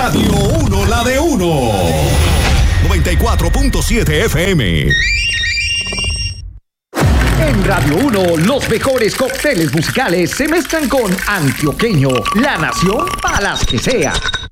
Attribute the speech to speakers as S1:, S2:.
S1: Radio 1, la de 1. 94.7 FM.
S2: En Radio 1, los mejores cócteles musicales se mezclan con Antioqueño, la nación para las que sea.